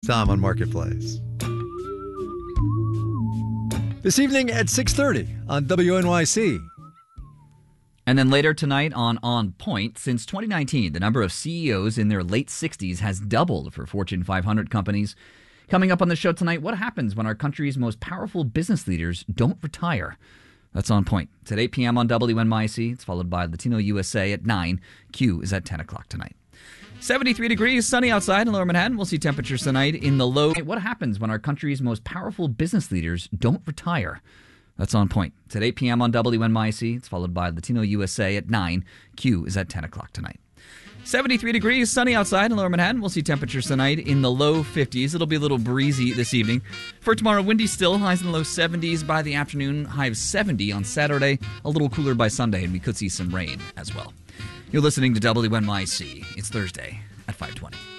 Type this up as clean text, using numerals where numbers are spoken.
Tom on Marketplace. This evening at 6:30 on WNYC. And then later tonight on Point, since 2019, the number of CEOs in their late 60s has doubled for Fortune 500 companies. Coming up on the show tonight, what happens when our country's most powerful business leaders don't retire? That's On Point. It's at 8 p.m. on WNYC. It's followed by Latino USA at 9. Q is at 10 o'clock tonight. 73 degrees, sunny outside in Lower Manhattan. We'll see temperatures tonight in the low. What happens when our country's most powerful business leaders don't retire? That's On Point. It's at 8 p.m. on WNYC. It's followed by Latino USA at 9. Q is at 10 o'clock tonight. 73 degrees, sunny outside in Lower Manhattan. We'll see temperatures tonight in the low 50s. It'll be a little breezy this evening. For tomorrow, windy still, highs in the low 70s by the afternoon, high of 70 on Saturday, a little cooler by Sunday, and we could see some rain as well. You're listening to WNYC. It's Thursday at 5:20.